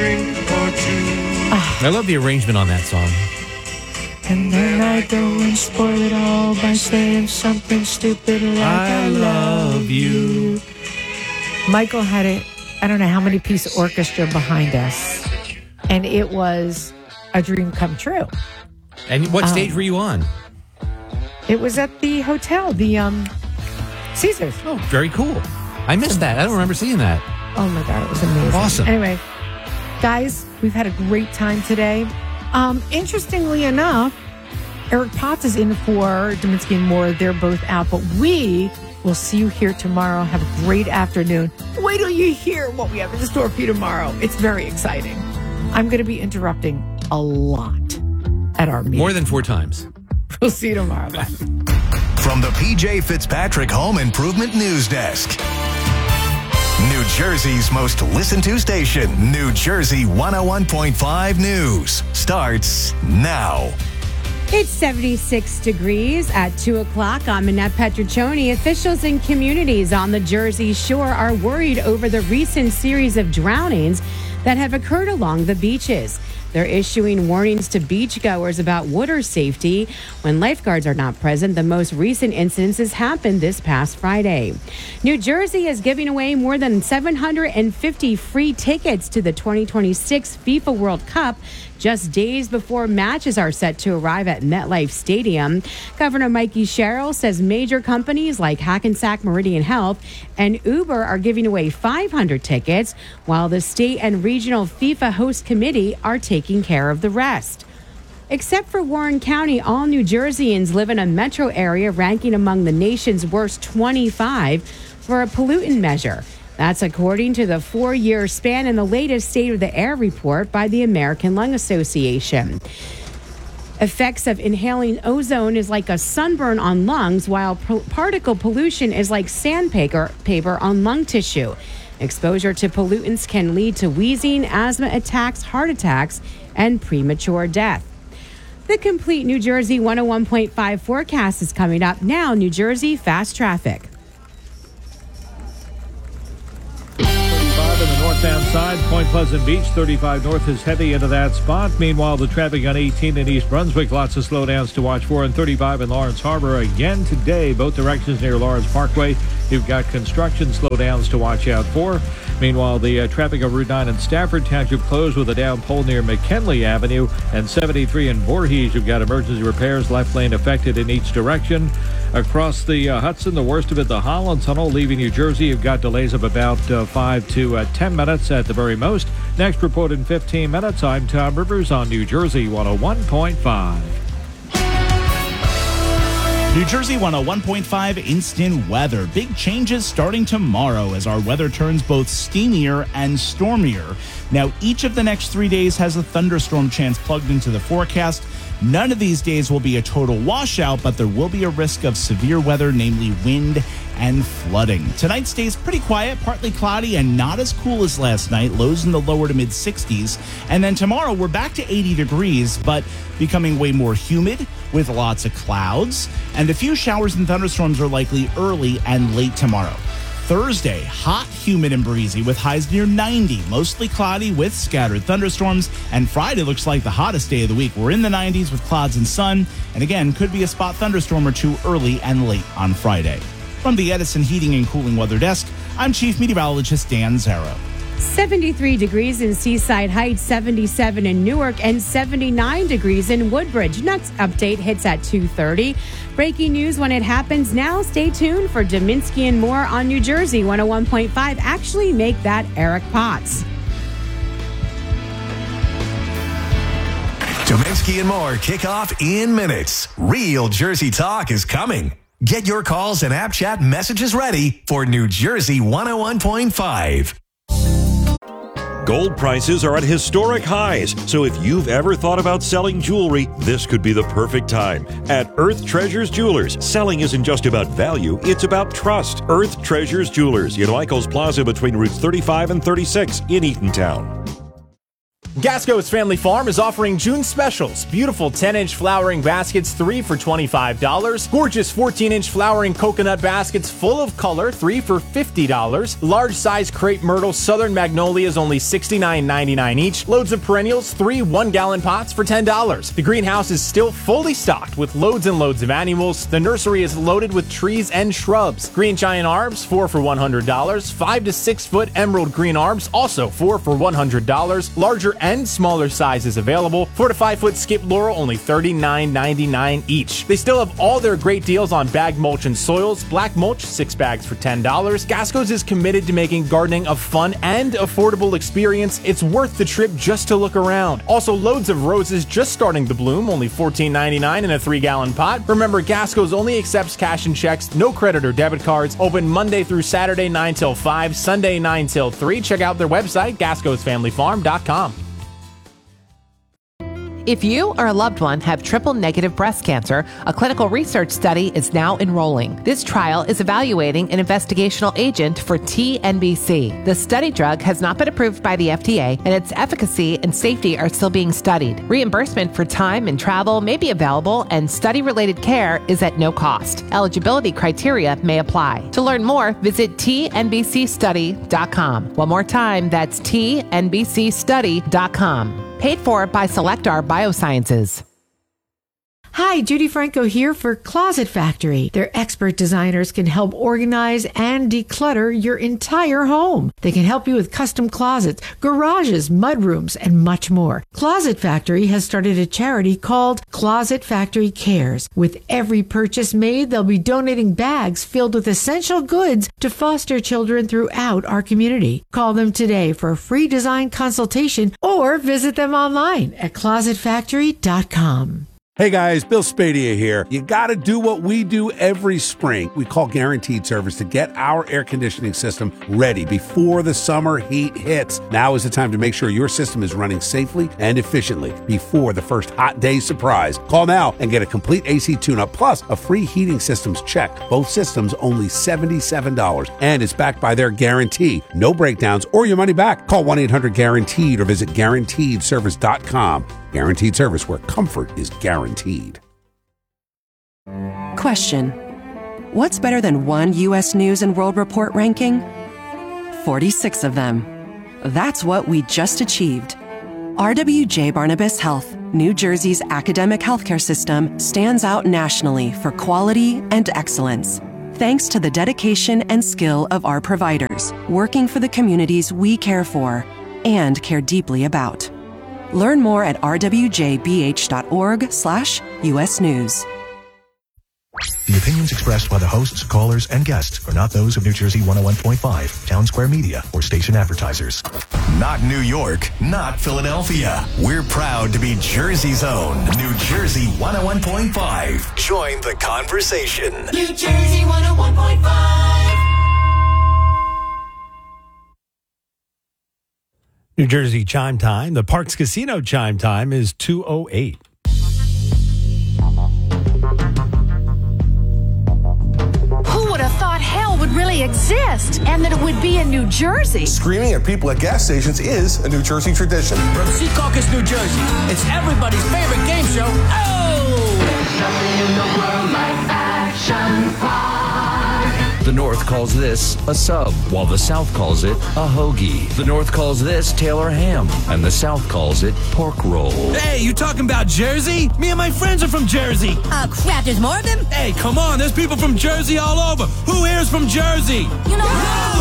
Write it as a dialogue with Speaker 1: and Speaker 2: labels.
Speaker 1: drink or two.
Speaker 2: I love the arrangement on that song.
Speaker 3: And then I go and spoil it all by saying something stupid like I love you. Michael had I don't know how many piece orchestra behind us. And it was a dream come true.
Speaker 2: And what stage were you on?
Speaker 3: It was at the hotel, the Caesars.
Speaker 2: Oh, very cool. I missed that. I don't remember seeing that.
Speaker 3: Oh my God, it was amazing.
Speaker 2: Awesome.
Speaker 3: Anyway, guys, we've had a great time today. Interestingly enough, Eric Potts is in for Dominski and Moore. They're both out, but we will see you here tomorrow. Have a great afternoon. Wait till you hear what we have in store for you tomorrow. It's very exciting. I'm going to be interrupting a lot at our meeting.
Speaker 2: More than 4 times.
Speaker 3: We'll see you tomorrow. Bye.
Speaker 4: From the PJ Fitzpatrick Home Improvement News Desk. New Jersey's most listened to station, New Jersey 101.5 News, starts now.
Speaker 5: It's 76 degrees at 2 o'clock. I'm Annette Petriccioni. Officials and communities on the Jersey Shore are worried over the recent series of drownings that have occurred along the beaches. They're issuing warnings to beachgoers about water safety when lifeguards are not present. The most recent incidences happened this past Friday. New Jersey is giving away more than 750 free tickets to the 2026 FIFA World Cup just days before matches are set to arrive at MetLife Stadium. Governor Mikey Sherrill says major companies like Hackensack Meridian Health and Uber are giving away 500 tickets, while the state and regional FIFA host committee are taking care of the rest. Except for Warren County, all New Jerseyans live in a metro area ranking among the nation's worst 25 for a pollutant measure. That's according to the 4-year span in the latest State of the Air report by the American Lung Association. Effects of inhaling ozone is like a sunburn on lungs, while particle pollution is like sandpaper on lung tissue. Exposure to pollutants can lead to wheezing, asthma attacks, heart attacks, and premature death. The complete New Jersey 101.5 forecast is coming up now. New Jersey Fast Traffic.
Speaker 6: On the northbound side, Point Pleasant Beach, 35 north is heavy into that spot. Meanwhile, the traffic on 18 in East Brunswick, lots of slowdowns to watch for, and 35 in Lawrence Harbor. Again today, both directions near Lawrence Parkway, you've got construction slowdowns to watch out for. Meanwhile, the traffic on Route 9 in Stafford Township closed with a down pole near McKinley Avenue, and 73 in Voorhees, you've got emergency repairs, left lane affected in each direction. Across the Hudson, the worst of it, the Holland Tunnel leaving New Jersey, you've got delays of about 5 to 10 minutes at the very most. Next report in 15 minutes. I'm Tom Rivers on New Jersey 101.5.
Speaker 7: New Jersey 101.5 instant weather. Big changes starting tomorrow as our weather turns both steamier and stormier. Now, each of the next 3 days has a thunderstorm chance plugged into the forecast. None of these days will be a total washout, but there will be a risk of severe weather, namely wind and flooding. Tonight stays pretty quiet, partly cloudy, and not as cool as last night. Lows in the lower to mid 60s. And then tomorrow, we're back to 80 degrees, but becoming way more humid with lots of clouds. And a few showers and thunderstorms are likely early and late tomorrow. Thursday, hot, humid, and breezy with highs near 90. Mostly cloudy with scattered thunderstorms. And Friday looks like the hottest day of the week. We're in the 90s with clouds and sun. And again, could be a spot thunderstorm or two early and late on Friday. From the Edison Heating and Cooling Weather Desk, I'm Chief Meteorologist Dan Zarrow.
Speaker 5: 73 degrees in Seaside Heights, 77 in Newark, and 79 degrees in Woodbridge. Next update hits at 2:30. Breaking news when it happens now. Stay tuned for Dominski and Moore on New Jersey 101.5. Actually, make that Eric Potts.
Speaker 4: Dominski and Moore kick off in minutes. Real Jersey talk is coming. Get your calls and app chat messages ready for New Jersey 101.5.
Speaker 8: Gold prices are at historic highs, so if you've ever thought about selling jewelry, this could be the perfect time. At Earth Treasures Jewelers, selling isn't just about value, it's about trust. Earth Treasures Jewelers in Michaels Plaza between routes 35 and 36 in Eatontown.
Speaker 9: Gasco's Family Farm is offering June specials. Beautiful 10-inch flowering baskets, 3 for $25. Gorgeous 14-inch flowering coconut baskets full of color, 3 for $50. Large size crepe myrtle Southern Magnolias, only $69.99 each. Loads of perennials, 3 1-gallon pots for $10. The greenhouse is still fully stocked with loads and loads of annuals. The nursery is loaded with trees and shrubs. Green giant arbs, 4 for $100. 5 to 6 foot emerald green arbs, also 4 for $100. Larger and smaller sizes available. 4 to 5 foot skip laurel, only $39.99 each. They still have all their great deals on bag mulch and soils. Black mulch, 6 bags for $10. Gasco's is committed to making gardening a fun and affordable experience. It's worth the trip just to look around. Also, loads of roses just starting to bloom, only $14.99 in a 3-gallon pot. Remember, Gasco's only accepts cash and checks, no credit or debit cards. Open Monday through Saturday 9 till 5, Sunday 9 till 3. Check out their website, gascosfamilyfarm.com.
Speaker 10: If you or a loved one have triple-negative breast cancer, a clinical research study is now enrolling. This trial is evaluating an investigational agent for TNBC. The study drug has not been approved by the FDA, and its efficacy and safety are still being studied. Reimbursement for time and travel may be available, and study-related care is at no cost. Eligibility criteria may apply. To learn more, visit tnbcstudy.com. One more time, that's tnbcstudy.com. Paid for by Selectar Biosciences.
Speaker 3: Hi, Judy Franco here for Closet Factory. Their expert designers can help organize and declutter your entire home. They can help you with custom closets, garages, mudrooms, and much more. Closet Factory has started a charity called Closet Factory Cares. With every purchase made, they'll be donating bags filled with essential goods to foster children throughout our community. Call them today for a free design consultation or visit them online at closetfactory.com.
Speaker 11: Hey guys, Bill Spadia here. You gotta do what we do every spring. We call Guaranteed Service to get our air conditioning system ready before the summer heat hits. Now is the time to make sure your system is running safely and efficiently before the first hot day surprise. Call now and get a complete AC tune-up plus a free heating systems check. Both systems only $77, and it's backed by their guarantee. No breakdowns or your money back. Call 1-800-GUARANTEED or visit GuaranteedService.com. Guaranteed Service, where comfort is guaranteed.
Speaker 12: Question: what's better than one U.S. News and World Report ranking? 46 of them. That's what we just achieved. RWJ Barnabas Health, New Jersey's academic healthcare system, stands out nationally for quality and excellence. Thanks to the dedication and skill of our providers, working for the communities we care for and care deeply about. Learn more at rwjbh.org/US News.
Speaker 4: The opinions expressed by the hosts, callers, and guests are not those of New Jersey 101.5, Town Square Media, or station advertisers. Not New York, not Philadelphia. We're proud to be Jersey's own New Jersey 101.5. Join the conversation.
Speaker 1: New Jersey 101.5.
Speaker 2: New Jersey chime time. The Parks Casino chime time is 2:08.
Speaker 13: Who would have thought hell would really exist and that it would be in New Jersey?
Speaker 14: Screaming at people at gas stations is a New Jersey tradition.
Speaker 15: From Secaucus, New Jersey, it's everybody's favorite game show. Oh!
Speaker 1: There's something in the world like Action Park.
Speaker 16: The North calls this a sub, while the South calls it a hoagie. The North calls this Taylor ham, and the South calls it pork roll.
Speaker 15: Hey, you talking about Jersey? Me and my friends are from Jersey.
Speaker 13: Oh, crap, there's more of them?
Speaker 15: Hey, come on, there's people from Jersey all over. Who here is from Jersey?
Speaker 13: You know,